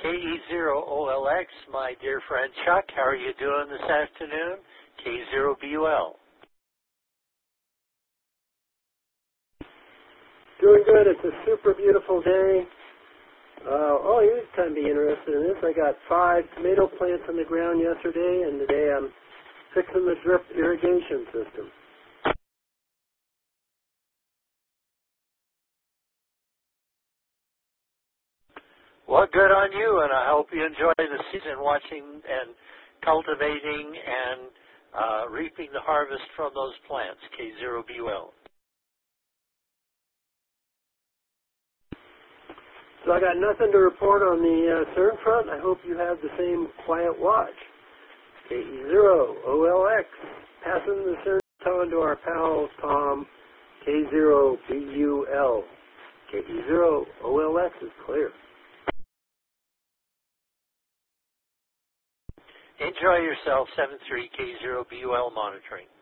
KE0OLX, my dear friend Chuck, how are you doing this afternoon? K0BUL. Doing good. It's a super beautiful day. You'd kind of be interested in this. I got 5 tomato plants on the ground yesterday, and today I'm fixing the drip irrigation system. Well, good on you, and I hope you enjoy the season watching and cultivating and reaping the harvest from those plants, K0BUL. So I got nothing to report on the CERN front. I hope you have the same quiet watch. KE0OLX, passing the CERN baton to our pal Tom, K0BUL. KE0OLX is clear. Enjoy yourself, 7-3 K0BUL monitoring.